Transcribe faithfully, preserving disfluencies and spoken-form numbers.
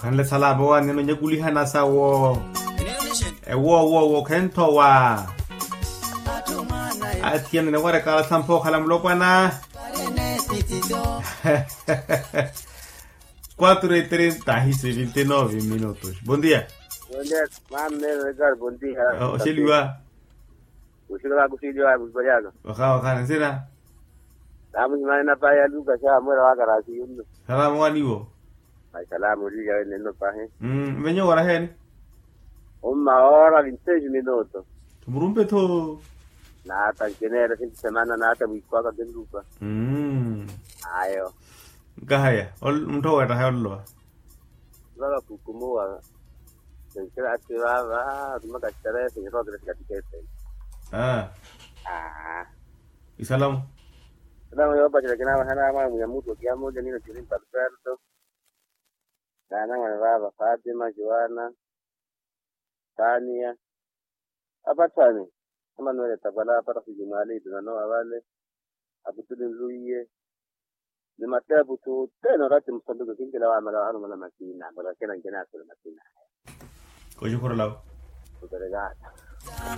kanle sala bo wan no nyaguli hana sawo e wo wo wo kento wa atien ne wara kala tampo kala mlokwana cuatro y treinta y veintinueve minutos. Buen día. Buen día, mame, Edgar, buen día. Oh, Silva. Kushika kushijwa buzbayana. Waka waka nsina. Damu mana pa ya luka sha mwera waka rasi yunno. Salamu waniwo. Ay salamu liga neno pa he. Mm, venyo wara hen. Uma hora veintiséis minutos. Tumurumpe to. Na tankenera fin de semana na hata mkwaka dendupa. Mm. Ayo. Gahaya, ol mto wata hayollo. Lala kukumua. Senkira atiwa va, tumaka chare se roga katika ete. Ah. Ah. Isalamu. Salamu yoba chira kina hana ma munyamuto kiamo jani na chirin perfecto. Kana ngana baba Fatima, Joana, Tania. Apa tani? Ama nwele tabala para kujimali tunanoa wale. Abutuli nzuiye. Ni matabu tu tena rati msanduku kingi la wamala anu mala makina. Bala kena ngena kula makina. Kojo koralaw. Kuteregata.